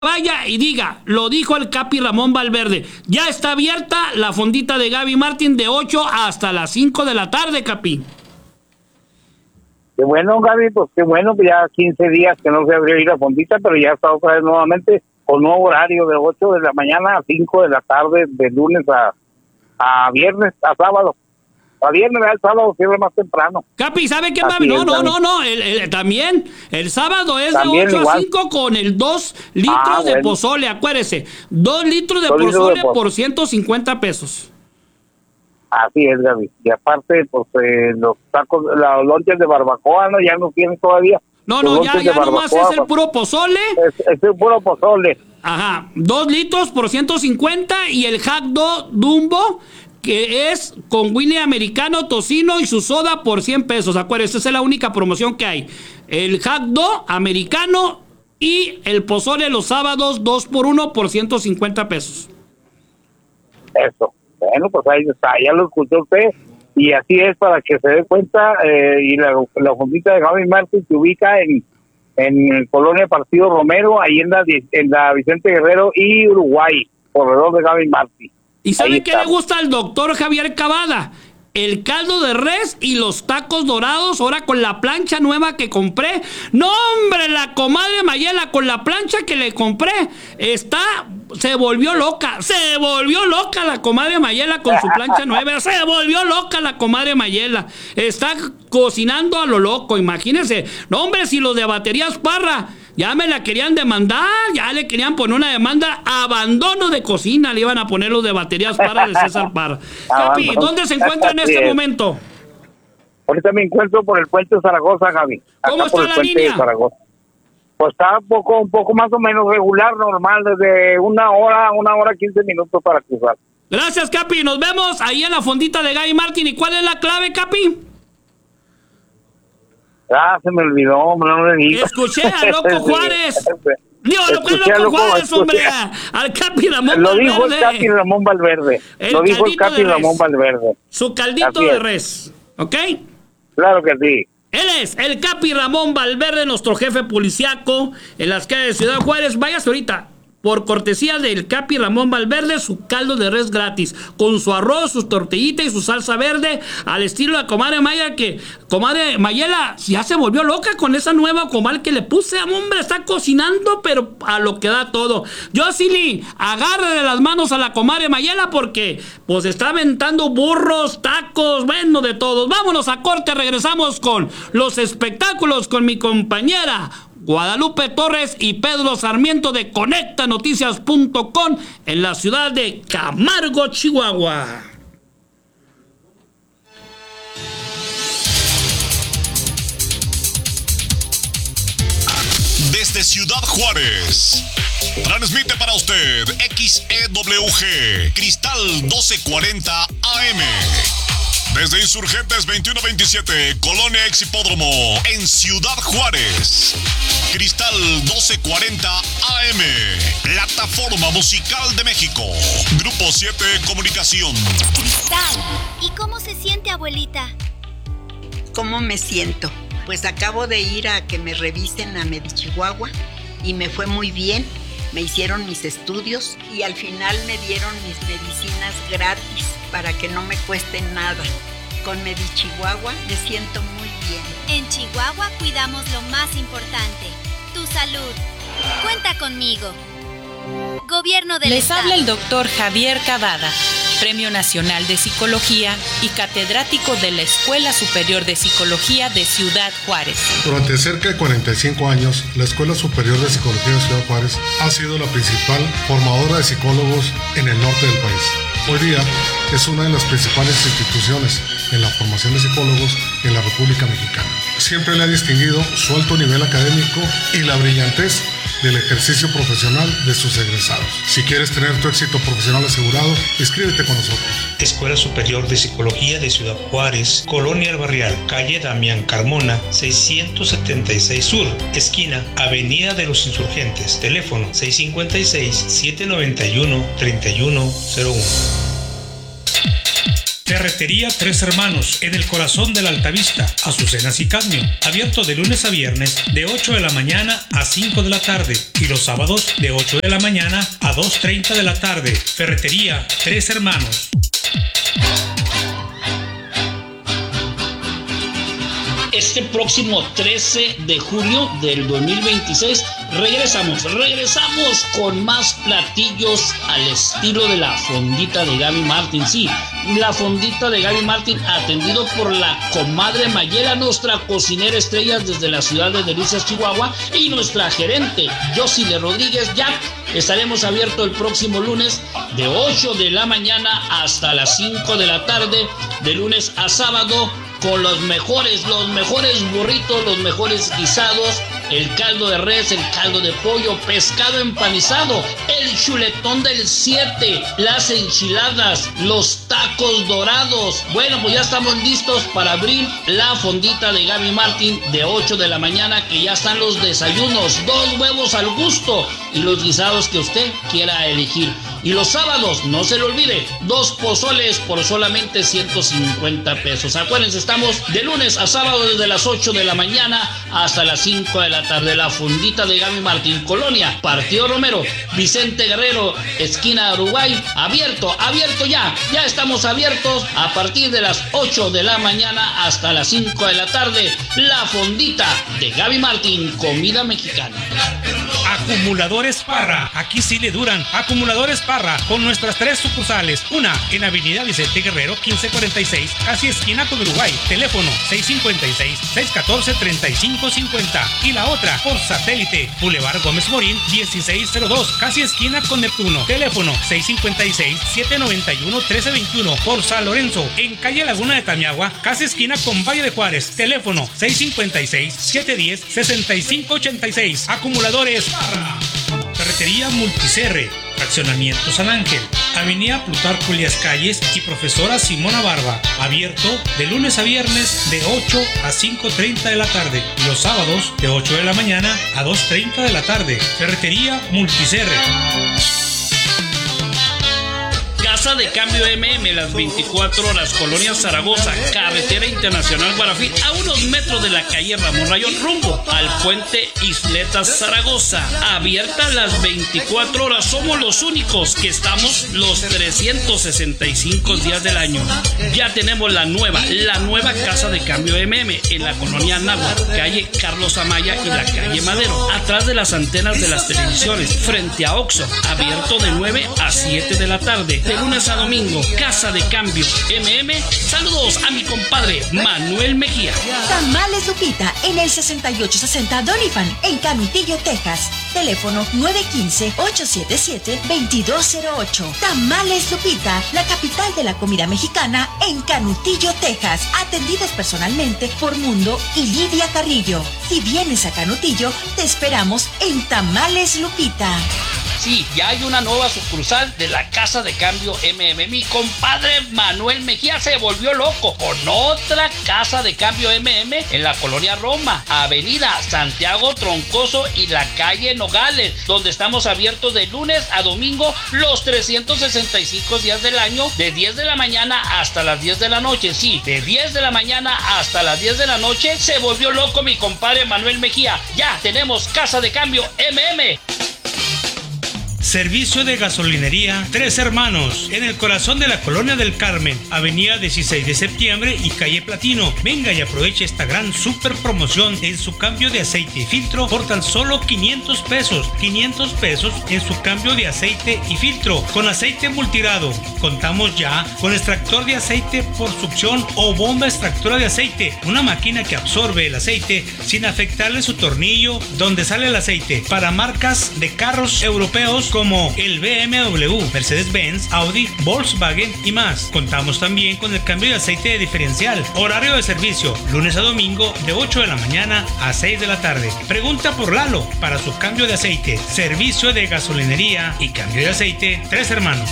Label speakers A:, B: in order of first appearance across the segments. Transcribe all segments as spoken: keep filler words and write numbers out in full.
A: vaya y diga, lo dijo el Capi Ramón Valverde. Ya está abierta la fondita de Gaby Martín de ocho hasta las cinco de la tarde, Capi.
B: Qué bueno, Gaby, pues qué bueno que ya quince días que no se abrió ahí la fondita, pero ya está otra vez nuevamente con nuevo horario de ocho de la mañana a cinco de la tarde, de lunes a, a viernes, a sábado. A viernes, el sábado cierra más temprano.
A: Capi, ¿sabe qué, mami? No, no, no, no, el, el, también, el sábado es también de ocho igual. a cinco con el dos litros ah, de bueno. pozole, acuérdese, dos litros de dos pozole litros de por ciento cincuenta pesos.
B: Así es, Gaby. Y aparte, pues, eh, los tacos, los lonches de barbacoa, ¿no? Ya no tienen todavía.
A: No, no, ya, ya nomás es el puro pozole.
B: Es, es el puro pozole.
A: Ajá, dos litros por ciento cincuenta y el hot dog Dumbo, que es con Willy americano, tocino y su soda por cien pesos. Acuérdense, esa es la única promoción que hay. El hot dog americano y el pozole los sábados dos por uno por ciento cincuenta pesos.
B: Eso. Bueno, pues ahí está, ya lo escuchó usted. Y así es para que se dé cuenta. Eh, y la, la fondita de Gaby Martín se ubica en, en Colonia Partido Romero, ahí en la, en la Vicente Guerrero y Uruguay, corredor de Gaby Martín.
A: ¿Y sabe qué le gusta al doctor Javier Cavada? El caldo de res y los tacos dorados, ahora con la plancha nueva que compré. No, hombre, la comadre Mayela con la plancha que le compré está, se volvió loca, se volvió loca la comadre Mayela con su plancha nueva, se volvió loca la comadre Mayela. Está cocinando a lo loco, imagínense. No, hombre, si los de Baterías Parra ya me la querían demandar, ya le querían poner una demanda, abandono de cocina, le iban a poner los de Baterías Parra de César Parra. Capi, ¿dónde se encuentra en este momento?
B: Ahorita me encuentro por el puente de Zaragoza, Gaby.
A: ¿Cómo está la línea?
B: Pues está un poco, un poco más o menos regular, normal, desde una hora, una hora quince minutos para cruzar.
A: Gracias, Capi, nos vemos ahí en la fondita de Gaby Martín. ¿Y cuál es la clave, Capi?
B: Ah, se me olvidó, no le digo.
A: Escuché a Loco Juárez. Digo, lo que es Loco, Loco Juárez, escuché. Hombre, al Capi Ramón
B: Lo
A: Valverde.
B: dijo el Capi Ramón Valverde.
A: El
B: lo dijo el Capi Ramón Valverde.
A: Su caldito de res, ¿ok?
B: Claro que sí.
A: Él es el Capi Ramón Valverde, nuestro jefe policiaco en las calles de Ciudad Juárez. Váyase ahorita, por cortesía del Capi Ramón Valverde, su caldo de res gratis, con su arroz, su tortillita y su salsa verde, al estilo de comadre Maya, que comadre Mayela ya se volvió loca con esa nueva comal que le puse. Hombre, está cocinando, pero a lo que da todo. Josili, agárrale las manos a la comadre Mayela porque pues está aventando burros, tacos, bueno, de todos. Vámonos a corte, regresamos con los espectáculos con mi compañera Guadalupe Torres y Pedro Sarmiento de conecta noticias punto com en la ciudad de Camargo, Chihuahua.
C: Desde Ciudad Juárez, transmite para usted X E W G Cristal doce cuarenta A M. Desde Insurgentes veintiuno veintisiete, Colonia Ex Hipódromo, en Ciudad Juárez. Cristal doce cuarenta A M, Plataforma Musical de México. Grupo siete Comunicación.
D: Cristal, ¿y cómo se siente, abuelita?
E: ¿Cómo me siento? Pues acabo de ir a que me revisen a Medichihuahua y me fue muy bien. Me hicieron mis estudios y al final me dieron mis medicinas gratis para que no me cueste nada. Con Medichihuahua me siento muy bien.
D: En Chihuahua cuidamos lo más importante, tu salud. Cuenta conmigo. Gobierno del
F: Les
D: Estado.
F: habla el doctor Javier Cavada, Premio Nacional de Psicología y catedrático de la Escuela Superior de Psicología de Ciudad Juárez.
G: Durante cerca de cuarenta y cinco años, la Escuela Superior de Psicología de Ciudad Juárez ha sido la principal formadora de psicólogos en el norte del país. Hoy día es una de las principales instituciones en la formación de psicólogos en la República Mexicana. Siempre le ha distinguido su alto nivel académico y la brillantez del ejercicio profesional de sus egresados. Si quieres tener tu éxito profesional asegurado, inscríbete con nosotros.
H: Escuela Superior de Psicología de Ciudad Juárez, Colonia El Barrial, calle Damián Carmona, seiscientos setenta y seis Sur, esquina Avenida de los Insurgentes, teléfono seis cinco seis, siete nueve uno, tres uno cero uno. Ferretería Tres Hermanos, en el corazón de la Altavista, Azucenas y Cadmio. Abierto de lunes a viernes de ocho de la mañana a cinco de la tarde y los sábados de ocho de la mañana a dos treinta de la tarde. Ferretería Tres Hermanos.
A: Este próximo trece de julio del dos mil veintiséis regresamos, regresamos con más platillos al estilo de la fondita de Gaby Martín. Sí, la fondita de Gaby Martín, atendido por la comadre Mayela, nuestra cocinera estrella desde la ciudad de Delicias, Chihuahua, y nuestra gerente, Josile Rodríguez Jack. Estaremos abiertos el próximo lunes de ocho de la mañana hasta las cinco de la tarde, de lunes a sábado, con los mejores, los mejores burritos, los mejores guisados, el caldo de res, el caldo de pollo, pescado empanizado, el chuletón del siete, las enchiladas, los tacos dorados. Bueno, pues ya estamos listos para abrir la fondita de Gaby Martín de ocho de la mañana, que ya están los desayunos, dos huevos al gusto y los guisados que usted quiera elegir. Y los sábados, no se le olvide, dos pozoles por solamente ciento cincuenta pesos. Acuérdense, estamos de lunes a sábado desde las ocho de la mañana hasta las cinco de la tarde. La fondita de Gaby Martín, Colonia, Partido Romero, Vicente Guerrero, esquina Uruguay. Abierto, abierto ya. Ya estamos abiertos a partir de las ocho de la mañana hasta las cinco de la tarde. La fondita de Gaby Martín, comida mexicana.
H: Acumuladores Parra, aquí sí le duran. Acumuladores Parra, con nuestras tres sucursales. Una en Avenida Vicente Guerrero quince cuarenta y seis, casi esquina con Uruguay. Teléfono seis cinco seis, seis uno cuatro, tres cinco cinco cero. Y la otra por satélite, Boulevard Gómez Morín dieciséis cero dos, casi esquina con Neptuno. Teléfono seis cinco seis, siete nueve uno, uno tres dos uno. Por San Lorenzo, en calle Laguna de Tamiagua, casi esquina con Valle de Juárez. Teléfono seis cinco seis, siete uno cero, seis cinco ocho seis. Acumuladores Parra. Ferretería Multicerre, Fraccionamiento San Ángel, Avenida Plutarco Elías Calles y Profesora Simona Barba. Abierto de lunes a viernes de ocho a cinco treinta de la tarde y los sábados de ocho de la mañana a dos treinta de la tarde. Ferretería Multicerre.
A: Casa de Cambio M M, las veinticuatro horas, Colonia Zaragoza, Carretera Internacional Guarafín, a unos metros de la calle Ramón Rayón, rumbo al puente Isletas Zaragoza. Abierta las veinticuatro horas, somos los únicos que estamos los trescientos sesenta y cinco días del año. Ya tenemos la nueva, la nueva Casa de Cambio M M en la Colonia Náhuatl, calle Carlos Amaya y la calle Madero, atrás de las antenas de las televisiones, frente a Oxxo. Abierto de nueve a siete de la tarde, de lunes a domingo. Casa de Cambio M M. Saludos a mi compadre Manuel Mejía.
I: Tamales Lupita en el sesenta y ocho sesenta Doniphan en Canutillo, Texas. Teléfono nueve uno cinco, ocho siete siete, dos dos cero ocho. Tamales Lupita, la capital de la comida mexicana en Canutillo, Texas. Atendidas personalmente por Mundo y Lidia Carrillo. Si vienes a Canutillo, te esperamos en Tamales Lupita.
A: Sí, ya hay una nueva sucursal de la Casa de Cambio M M. Mi compadre Manuel Mejía se volvió loco con otra Casa de Cambio M M en la Colonia Roma, Avenida Santiago Troncoso y la calle Nogales, donde estamos abiertos de lunes a domingo los trescientos sesenta y cinco días del año, de diez de la mañana hasta las diez de la noche. Sí, de diez de la mañana hasta las diez de la noche. Se volvió loco mi compadre Manuel Mejía. Ya tenemos Casa de Cambio M M.
H: Servicio de gasolinería Tres Hermanos, en el corazón de la Colonia del Carmen, Avenida dieciséis de septiembre y calle Platino. Venga y aproveche esta gran super promoción en su cambio de aceite y filtro por tan solo quinientos pesos. quinientos pesos en su cambio de aceite y filtro con aceite multirado. Contamos ya con extractor de aceite por succión o bomba extractora de aceite, una máquina que absorbe el aceite sin afectarle su tornillo donde sale el aceite, para marcas de carros europeos como el B M W, Mercedes-Benz, Audi, Volkswagen y más. Contamos también con el cambio de aceite de diferencial. Horario de servicio, lunes a domingo de ocho de la mañana a seis de la tarde. Pregunta por Lalo para su cambio de aceite. Servicio de gasolinería y cambio de aceite Tres Hermanos.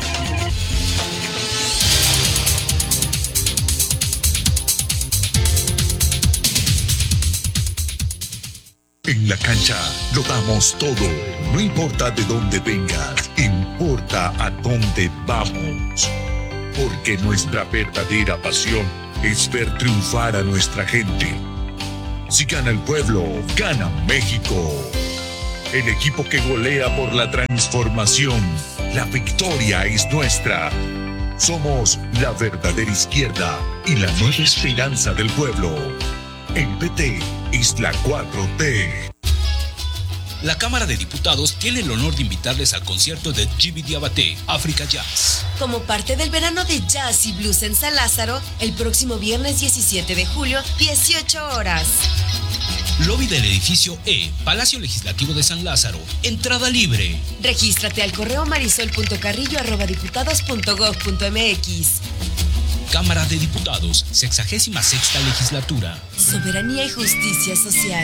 J: En la cancha lo damos todo. No importa de dónde vengas, importa a dónde vamos. porque nuestra verdadera pasión es ver triunfar a nuestra gente. Si gana el pueblo, gana México. El equipo que golea por la transformación. La victoria es nuestra. Somos la verdadera izquierda y la nueva esperanza del pueblo. El P T es la cuatro T.
K: La Cámara de Diputados tiene el honor de invitarles al concierto de Jimmy Diabaté, África Jazz.
L: Como parte del verano de Jazz y Blues en San Lázaro, el próximo viernes diecisiete de julio, dieciocho horas.
K: Lobby del edificio E, Palacio Legislativo de San Lázaro. Entrada libre.
L: Regístrate al correo marisol punto carrillo arroba diputados punto gob punto mx.
K: Cámara de Diputados, sexagésima sexta legislatura.
L: Soberanía y justicia social.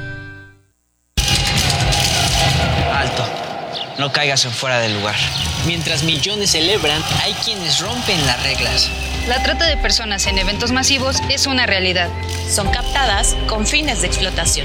M: Alto, no caigas en fuera del lugar. Mientras millones celebran, hay quienes rompen las reglas.
N: La trata de personas en eventos masivos es una realidad.
F: Son captadas con fines de explotación.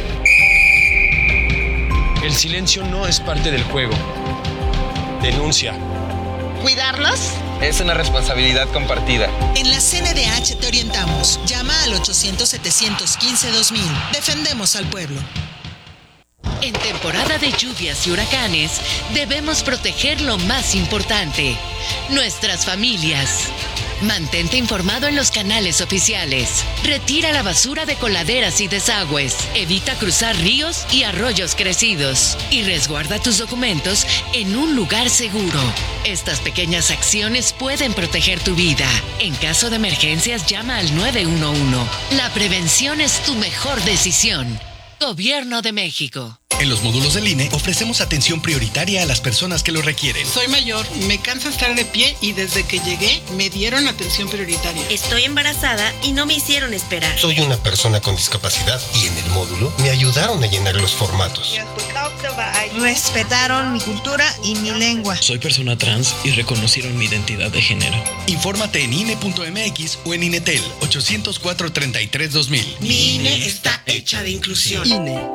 O: El silencio no es parte del juego. Denuncia.
P: ¿Cuidarlos?
O: Es una responsabilidad compartida.
P: En la C N D H te orientamos. Llama al ochocientos, setecientos quince, dos mil. Defendemos al pueblo.
Q: En temporada de lluvias y huracanes, debemos proteger lo más importante, nuestras familias. Mantente informado en los canales oficiales. Retira la basura de coladeras y desagües. Evita cruzar ríos y arroyos crecidos. Y resguarda tus documentos en un lugar seguro. Estas pequeñas acciones pueden proteger tu vida. En caso de emergencias, llama al nueve uno uno. La prevención es tu mejor decisión. Gobierno de México.
R: En los módulos del I N E ofrecemos atención prioritaria a las personas que lo requieren.
S: Soy mayor, me cansa estar de pie y desde que llegué me dieron atención prioritaria.
T: Estoy embarazada y no me hicieron esperar.
U: Soy una persona con discapacidad y en el módulo me ayudaron a llenar los formatos.
V: Respetaron mi cultura y mi lengua.
W: Soy persona trans y reconocieron mi identidad de género.
R: Infórmate en I N E punto M X o en INETEL ochocientos cuatro, treinta y tres, dos mil.
V: Mi I N E está hecha de inclusión.
R: I N E.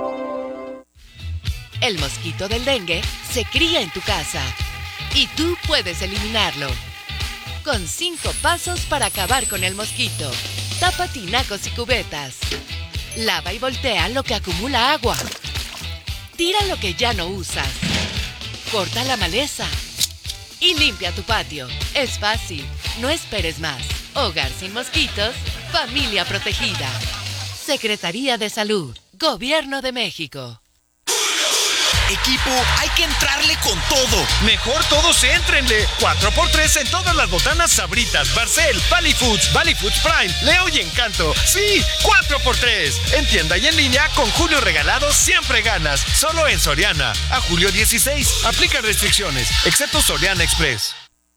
Q: El mosquito del dengue se cría en tu casa y tú puedes eliminarlo. Con cinco pasos para acabar con el mosquito. Tapa tinacos y cubetas. Lava y voltea lo que acumula agua. Tira lo que ya no usas. Corta la maleza. Y limpia tu patio. Es fácil. No esperes más. Hogar sin mosquitos. Familia protegida. Secretaría de Salud. Gobierno de México.
X: Equipo, hay que entrarle con todo. Mejor todos éntrenle. cuatro por tres en todas las botanas Sabritas, Barcel, Valley Foods, Valley Foods Prime, Leo y Encanto. Sí, cuatro por tres. En tienda y en línea con Julio Regalado siempre ganas. Solo en Soriana. A julio dieciséis. Aplica restricciones, excepto Soriana Express.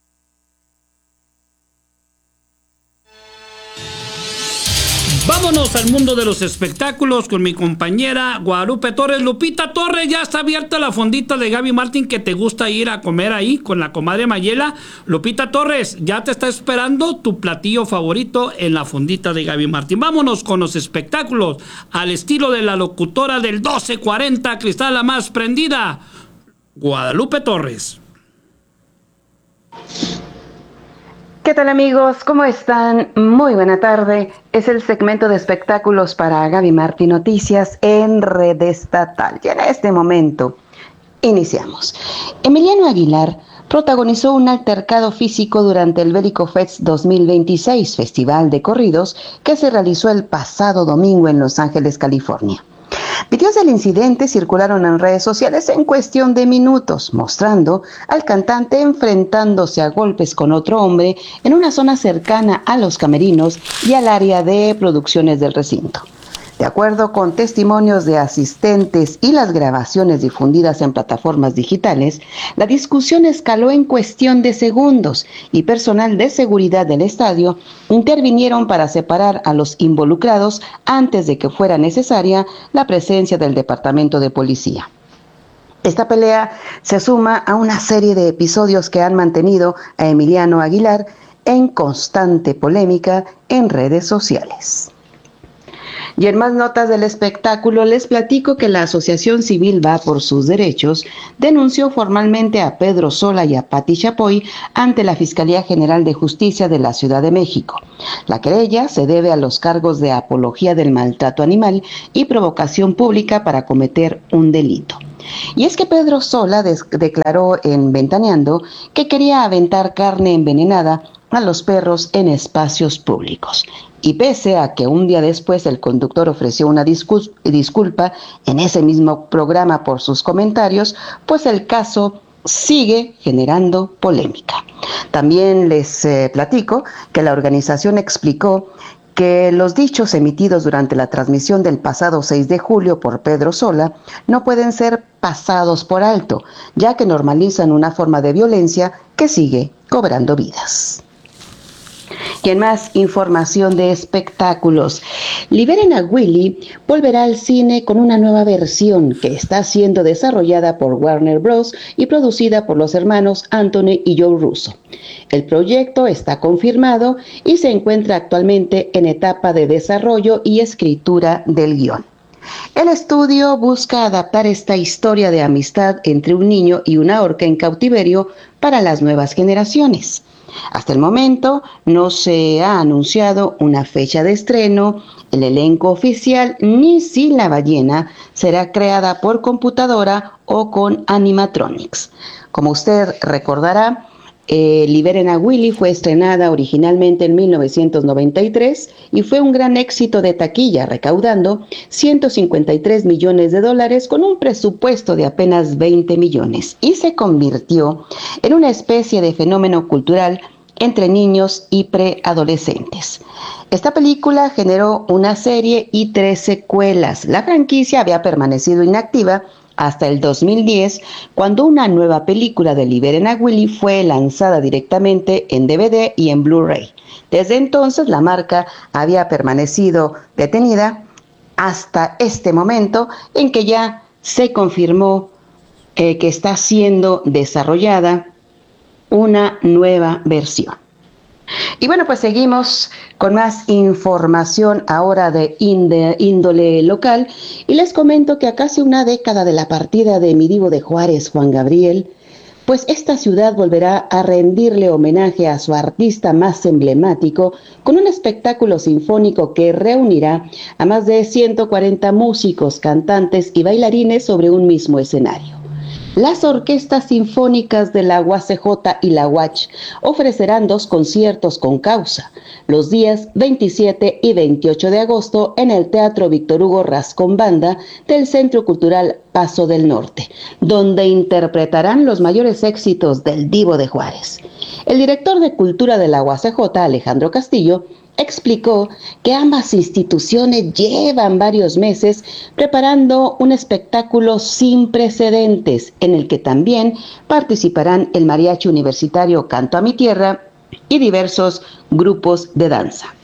A: Vámonos al mundo de los espectáculos con mi compañera Guadalupe Torres. Lupita Torres, ya está abierta la fondita de Gaby Martín, que te gusta ir a comer ahí con la comadre Mayela. Lupita Torres, ya te está esperando tu platillo favorito en la fondita de Gaby Martín. Vámonos con los espectáculos al estilo de la locutora del doce cuarenta, Cristal la más prendida, Guadalupe Torres.
Y: ¿Qué tal, amigos? ¿Cómo están? Muy buena tarde. Es el segmento de espectáculos para Gaby Martín Noticias en Red Estatal. Y en este momento iniciamos. Emiliano Aguilar protagonizó un altercado físico durante el Bélico Fest dos mil veintiséis, festival de corridos que se realizó el pasado domingo en Los Ángeles, California. Videos del incidente circularon en redes sociales en cuestión de minutos, mostrando al cantante enfrentándose a golpes con otro hombre en una zona cercana a los camerinos y al área de producciones del recinto. De acuerdo con testimonios de asistentes y las grabaciones difundidas en plataformas digitales, la discusión escaló en cuestión de segundos y personal de seguridad del estadio intervinieron para separar a los involucrados antes de que fuera necesaria la presencia del departamento de policía. Esta pelea se suma a una serie de episodios que han mantenido a Emiliano Aguilar en constante polémica en redes sociales. Y en más notas del espectáculo les platico que la Asociación Civil Va por sus Derechos denunció formalmente a Pedro Sola y a Patti Chapoy ante la Fiscalía General de Justicia de la Ciudad de México. La querella se debe a los cargos de apología del maltrato animal y provocación pública para cometer un delito. Y es que Pedro Sola des- declaró en Ventaneando que quería aventar carne envenenada a los perros en espacios públicos. Y pese a que un día después el conductor ofreció una discus- disculpa en ese mismo programa por sus comentarios, pues el caso sigue generando polémica. También les eh, platico que la organización explicó que los dichos emitidos durante la transmisión del pasado seis de julio por Pedro Sola no pueden ser pasados por alto, ya que normalizan una forma de violencia que sigue cobrando vidas. Y en más información de espectáculos, Liberen a Willy volverá al cine con una nueva versión que está siendo desarrollada por Warner Bros. Y producida por los hermanos Anthony y Joe Russo. El proyecto está confirmado y se encuentra actualmente en etapa de desarrollo y escritura del guión. El estudio busca adaptar esta historia de amistad entre un niño y una orca en cautiverio para las nuevas generaciones. Hasta el momento no se ha anunciado una fecha de estreno, el elenco oficial, ni si la ballena será creada por computadora o con animatronics. Como usted recordará, eh, Liberen a Willy fue estrenada originalmente en mil novecientos noventa y tres y fue un gran éxito de taquilla, recaudando ciento cincuenta y tres millones de dólares con un presupuesto de apenas veinte millones, y se convirtió en una especie de fenómeno cultural entre niños y preadolescentes. Esta película generó una serie y tres secuelas. La franquicia había permanecido inactiva hasta el dos mil diez, cuando una nueva película de Liberen a Willy fue lanzada directamente en D V D y en Blu-ray. Desde entonces la marca había permanecido detenida hasta este momento en que ya se confirmó eh, que está siendo desarrollada una nueva versión. Y bueno, pues seguimos con más información ahora de índole local, y les comento que a casi una década de la partida de mi divo de Juárez, Juan Gabriel, pues esta ciudad volverá a rendirle homenaje a su artista más emblemático con un espectáculo sinfónico que reunirá a más de ciento cuarenta músicos, cantantes y bailarines sobre un mismo escenario. Las orquestas sinfónicas de la U A C J y la U A C H ofrecerán dos conciertos con causa, los días veintisiete y veintiocho de agosto en el Teatro Víctor Hugo Rascón Banda del Centro Cultural Paso del Norte, donde interpretarán los mayores éxitos del Divo de Juárez. El director de Cultura de la U A C J, Alejandro Castillo, explicó que ambas instituciones llevan varios meses preparando un espectáculo sin precedentes, en el que también participarán el Mariachi Universitario Canto a mi Tierra y diversos grupos de danza.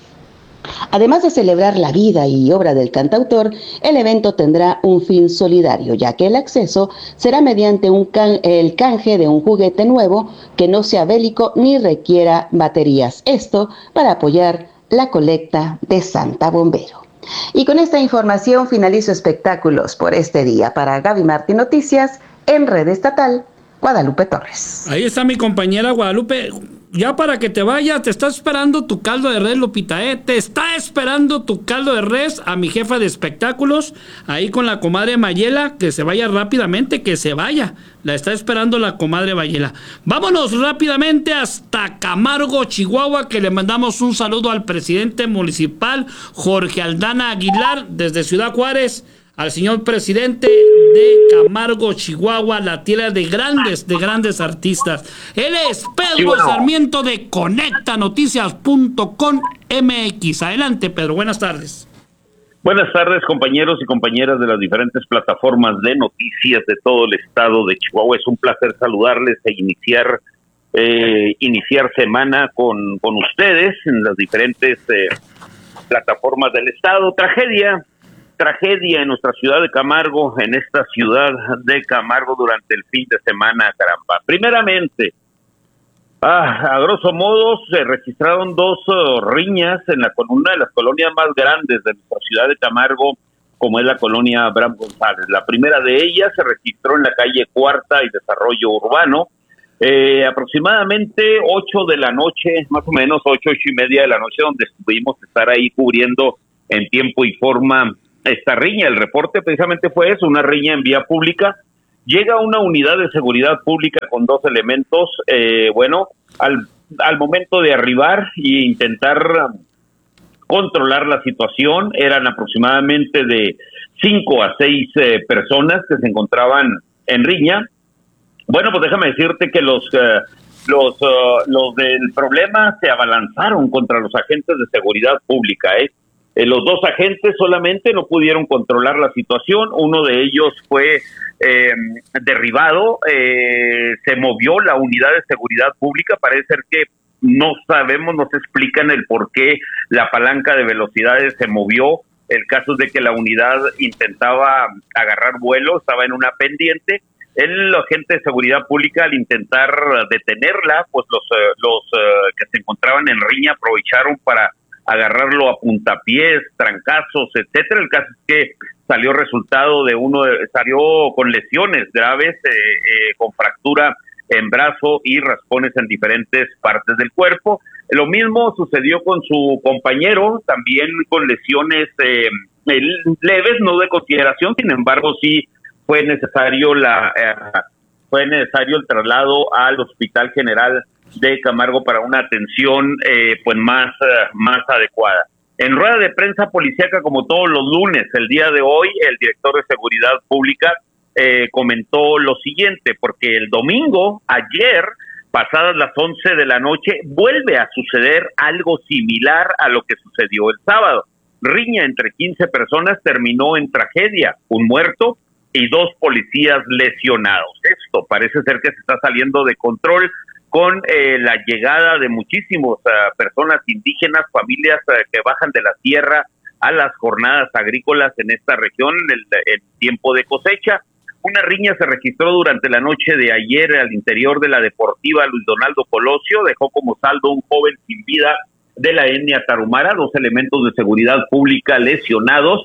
Y: Además de celebrar la vida y obra del cantautor, el evento tendrá un fin solidario, ya que el acceso será mediante un can- el canje de un juguete nuevo que no sea bélico ni requiera baterías. Esto para apoyar la colecta de Santa Bombero. Y con esta información finalizo espectáculos por este día. Para Gaby Martín Noticias, en Red Estatal, Guadalupe Torres.
A: Ahí está mi compañera Guadalupe. Ya para que te vayas, te está esperando tu caldo de res, Lupita, ¿eh? Te está esperando tu caldo de res a mi jefa de espectáculos, ahí con la comadre Mayela, que se vaya rápidamente, que se vaya. La está esperando la comadre Mayela. Vámonos rápidamente hasta Camargo, Chihuahua, que le mandamos un saludo al presidente municipal, Jorge Aldana Aguilar, desde Ciudad Juárez, al señor presidente de Camargo, Chihuahua, la tierra de grandes, de grandes artistas. Él es Pedro sí, bueno. Sarmiento de conecta noticias punto com M X. Adelante, Pedro, buenas tardes.
B: Buenas tardes, compañeros y compañeras de las diferentes plataformas de noticias de todo el estado de Chihuahua. Es un placer saludarles e iniciar eh, iniciar semana con, con ustedes en las diferentes eh, plataformas del estado. Tragedia Tragedia en nuestra ciudad de Camargo, en esta ciudad de Camargo durante el fin de semana, caramba. Primeramente, Ah, a grosso modo se registraron dos uh, riñas en la una de las colonias más grandes de nuestra ciudad de Camargo, como es la colonia Abraham González. La primera de ellas se registró en la calle Cuarta y Desarrollo Urbano, eh, aproximadamente ocho de la noche, más o menos ocho, ocho y media de la noche, donde estuvimos estar ahí cubriendo en tiempo y forma esta riña. El reporte precisamente fue eso, una riña en vía pública. Llega una unidad de seguridad pública con dos elementos, eh, bueno, al, al momento de arribar e intentar controlar la situación, eran aproximadamente de cinco a seis eh, personas que se encontraban en riña. Bueno, pues déjame decirte que los, uh, los, uh, los del problema se abalanzaron contra los agentes de seguridad pública, ¿eh? Eh, los dos agentes solamente no pudieron controlar la situación, uno de ellos fue eh, derribado, eh, se movió la unidad de seguridad pública, parece ser que no sabemos, no se explican el por qué la palanca de velocidades se movió. El caso es de que la unidad intentaba agarrar vuelo, estaba en una pendiente. El agente de seguridad pública, al intentar detenerla, pues los, uh, los uh, que se encontraban en riña aprovecharon para agarrarlo a puntapiés, trancazos, etcétera. El caso es que salió resultado de uno, de, salió con lesiones graves, eh, eh, con fractura en brazo y raspones en diferentes partes del cuerpo. Lo mismo sucedió con su compañero, también con lesiones eh, leves, no de consideración, sin embargo sí fue necesario la eh, fue necesario el traslado al Hospital General de Camargo para una atención eh, pues más, uh, más adecuada. En rueda de prensa policíaca, como todos los lunes, el día de hoy, el director de Seguridad Pública eh, comentó lo siguiente, porque el domingo, ayer, pasadas las once de la noche, vuelve a suceder algo similar a lo que sucedió el sábado. Riña entre quince personas terminó en tragedia, un muerto y dos policías lesionados. Esto parece ser que se está saliendo de control con eh, la llegada de muchísimas uh, personas indígenas, familias uh, que bajan de la tierra a las jornadas agrícolas en esta región en el, el tiempo de cosecha. Una riña se registró durante la noche de ayer al interior de la deportiva Luis Donaldo Colosio, dejó como saldo un joven sin vida de la etnia tarahumara, dos elementos de seguridad pública lesionados,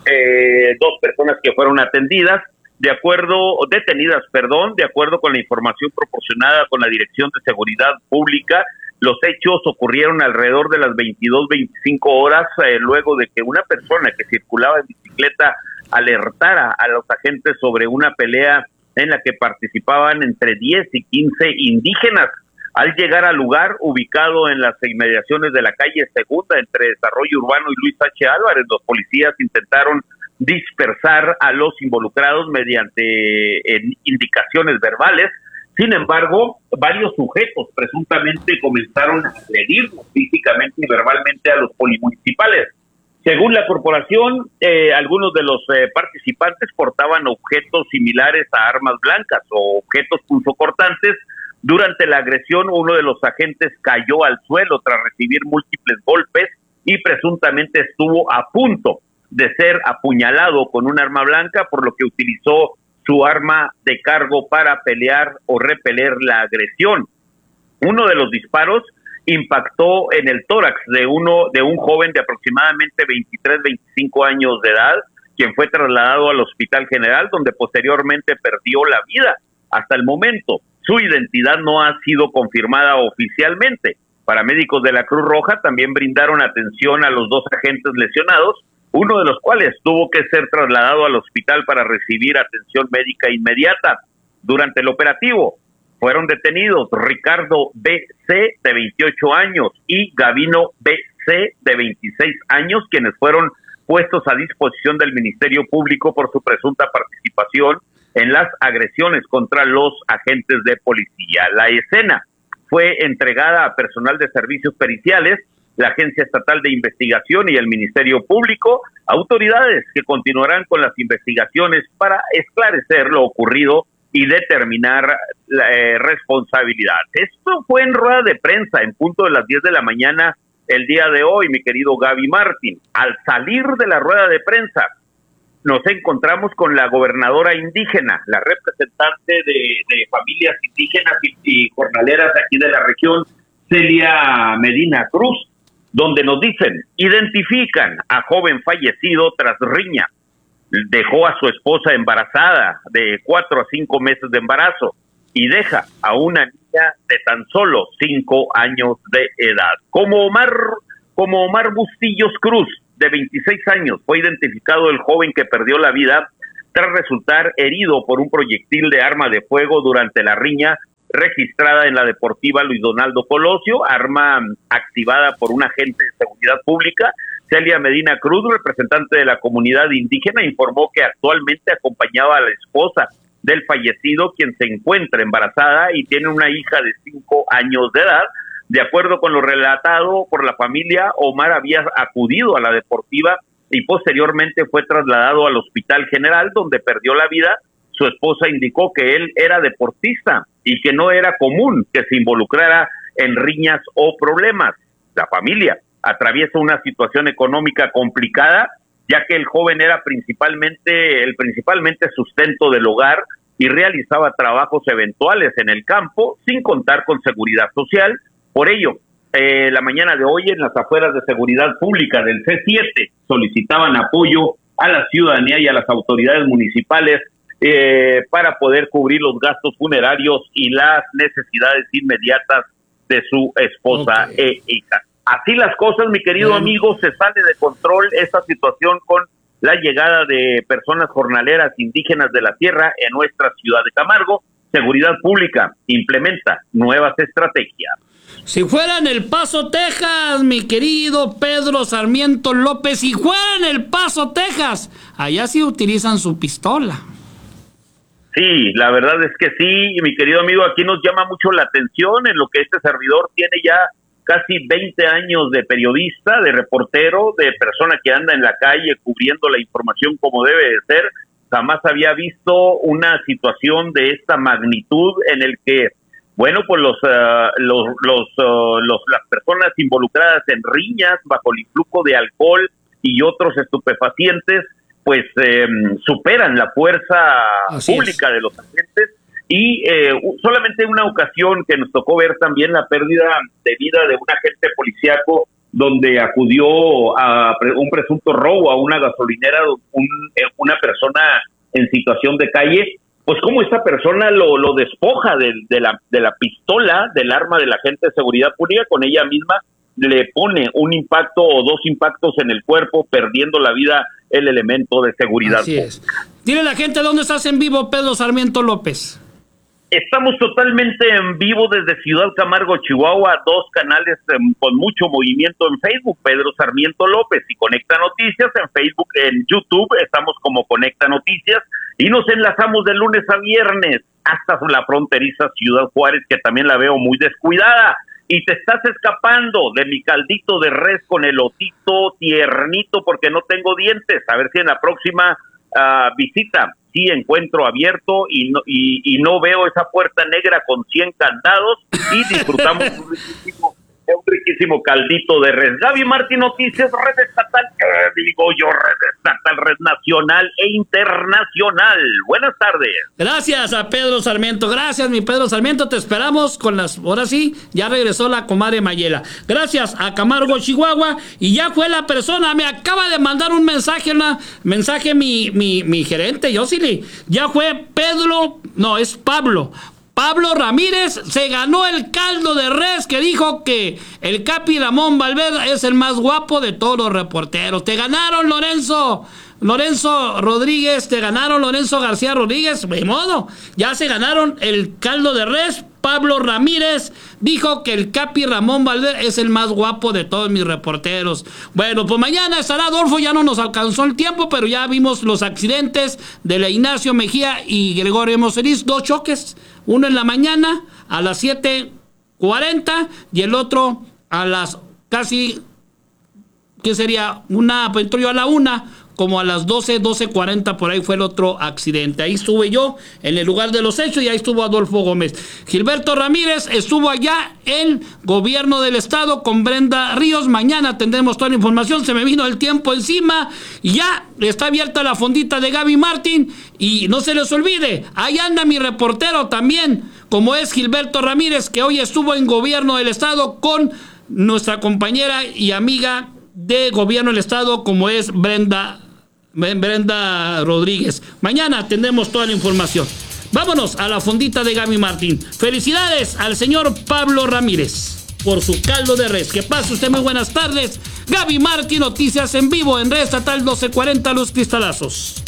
B: eh, dos personas que fueron atendidas, de acuerdo, detenidas, perdón, de acuerdo con la información proporcionada con la Dirección de Seguridad Pública. Los hechos ocurrieron alrededor de las veintidós, veinticinco horas, eh, luego de que una persona que circulaba en bicicleta alertara a los agentes sobre una pelea en la que participaban entre diez y quince indígenas. Al llegar al lugar, ubicado en las inmediaciones de la calle Segunda, entre Desarrollo Urbano y Luis H. Álvarez, los policías intentaron dispersar a los involucrados mediante eh, indicaciones verbales. Sin embargo, varios sujetos presuntamente comenzaron a agredir físicamente y verbalmente a los polimunicipales. Según la corporación, eh, algunos de los eh, participantes portaban objetos similares a armas blancas o objetos punzocortantes. Durante la agresión, uno de los agentes cayó al suelo tras recibir múltiples golpes y presuntamente estuvo a punto de ser apuñalado con un arma blanca, por lo que utilizó su arma de cargo para pelear o repeler la agresión. Uno de los disparos impactó en el tórax de uno de un joven de aproximadamente veintitrés, veinticinco años de edad, quien fue trasladado al Hospital General, donde posteriormente perdió la vida. Hasta el momento, su identidad no ha sido confirmada oficialmente. Paramédicos de la Cruz Roja también brindaron atención a los dos agentes lesionados, uno de los cuales tuvo que ser trasladado al hospital para recibir atención médica inmediata. Durante el operativo fueron detenidos Ricardo B C, de veintiocho años, y Gavino B C, de veintiséis años, quienes fueron puestos a disposición del Ministerio Público por su presunta participación en las agresiones contra los agentes de policía. La escena fue entregada a personal de servicios periciales, la Agencia Estatal de Investigación y el Ministerio Público, autoridades que continuarán con las investigaciones para esclarecer lo ocurrido y determinar la eh, responsabilidad. Esto fue en rueda de prensa en punto de las diez de la mañana el día de hoy, mi querido Gaby Martín. Al salir de la rueda de prensa, nos encontramos con la gobernadora indígena, la representante de, de familias indígenas y, y jornaleras aquí de la región, Celia Medina Cruz, donde nos dicen, identifican a joven fallecido tras riña, dejó a su esposa embarazada de cuatro a cinco meses de embarazo y deja a una niña de tan solo cinco años de edad. Como Omar, como Omar Bustillos Cruz, de veintiséis años, fue identificado el joven que perdió la vida tras resultar herido por un proyectil de arma de fuego durante la riña registrada en la deportiva Luis Donaldo Colosio, arma activada por un agente de seguridad pública. Celia Medina Cruz, representante de la comunidad indígena, informó que actualmente acompañaba a la esposa del fallecido, quien se encuentra embarazada y tiene una hija de cinco años de edad. De acuerdo con lo relatado por la familia, Omar había acudido a la deportiva y posteriormente fue trasladado al Hospital General, donde perdió la vida. Su esposa indicó que él era deportista y que no era común que se involucrara en riñas o problemas. La familia atraviesa una situación económica complicada, ya que el joven era principalmente el principalmente sustento del hogar y realizaba trabajos eventuales en el campo, sin contar con seguridad social. Por ello, eh, la mañana de hoy en las afueras de seguridad pública del C siete solicitaban apoyo a la ciudadanía y a las autoridades municipales eh, para poder cubrir los gastos funerarios y las necesidades inmediatas de su esposa okay. e hija. Así las cosas, mi querido Bien. amigo, se sale de control esta situación con la llegada de personas jornaleras indígenas de la tierra en nuestra ciudad de Camargo. Seguridad Pública implementa nuevas estrategias.
A: Si fuera en El Paso, Texas, mi querido Pedro Sarmiento López, si fuera en El Paso, Texas, allá sí utilizan su pistola.
B: Sí, la verdad es que sí, mi querido amigo, aquí nos llama mucho la atención en lo que este servidor tiene ya casi veinte años de periodista, de reportero, de persona que anda en la calle cubriendo la información como debe de ser. Jamás había visto una situación de esta magnitud en el que Bueno, pues los, uh, los, los, uh, los, las personas involucradas en riñas bajo el influjo de alcohol y otros estupefacientes, pues eh, superan la fuerza Así pública es. de los agentes. Y eh, solamente una ocasión que nos tocó ver también la pérdida de vida de un agente policíaco, donde acudió a un presunto robo a una gasolinera, un, una persona en situación de calle. Pues como esta persona lo, lo despoja de, de, la, de la pistola, del arma del agente de seguridad pública, con ella misma le pone un impacto o dos impactos en el cuerpo, perdiendo la vida el elemento de seguridad.
A: Así es. Dile a la gente dónde estás en vivo, Pedro Sarmiento López.
B: Estamos totalmente en vivo desde Ciudad Camargo, Chihuahua, dos canales eh, con mucho movimiento en Facebook, Pedro Sarmiento López y Conecta Noticias, en Facebook, en YouTube, estamos como Conecta Noticias, y nos enlazamos de lunes a viernes hasta la fronteriza Ciudad Juárez, que también la veo muy descuidada, y te estás escapando de mi caldito de res con elotito tiernito porque no tengo dientes. A ver si en la próxima uh, visita sí encuentro abierto y no, y, y no veo esa puerta negra con cien candados y disfrutamos un riquísimo, un riquísimo caldito de res. Gaby Martín Noticias, red estatal, ¿qué digo yo? Red estatal, red nacional e internacional. Buenas tardes.
A: Gracias a Pedro Sarmiento, gracias mi Pedro Sarmiento, te esperamos con las, ahora sí, ya regresó la comadre Mayela. Gracias a Camargo, Chihuahua, y ya fue la persona, me acaba de mandar un mensaje, una mensaje mi, mi, mi gerente, Yosili, ya fue Pedro, no, es Pablo. Pablo Ramírez se ganó el caldo de res que dijo que el Capi Ramón Valverde es el más guapo de todos los reporteros. Te ganaron, Lorenzo. Lorenzo Rodríguez, te ganaron, Lorenzo García Rodríguez. De modo, ya se ganaron el caldo de res. Pablo Ramírez dijo que el Capi Ramón Valverde es el más guapo de todos mis reporteros. Bueno, pues mañana estará Adolfo, ya no nos alcanzó el tiempo, pero ya vimos los accidentes de la Ignacio Mejía y Gregorio Moseriz, dos choques, uno en la mañana a las siete cuarenta y el otro a las casi, ¿qué sería? Una, pues entro yo a la una como a las doce, doce cuarenta, por ahí fue el otro accidente. Ahí estuve yo en el lugar de los hechos y ahí estuvo Adolfo Gómez. Gilberto Ramírez estuvo allá en Gobierno del Estado con Brenda Ríos. Mañana tendremos toda la información. Se me vino el tiempo encima. Ya está abierta la fondita de Gaby Martín. Y no se les olvide, ahí anda mi reportero también, como es Gilberto Ramírez, que hoy estuvo en Gobierno del Estado con nuestra compañera y amiga de Gobierno del Estado, como es Brenda Brenda Rodríguez. Mañana tendremos toda la información. Vámonos a la fondita de Gaby Martín. Felicidades al señor Pablo Ramírez por su caldo de res. Que pase usted muy buenas tardes. Gaby Martín, noticias en vivo en Red Estatal doce cuarenta, Los Cristalazos.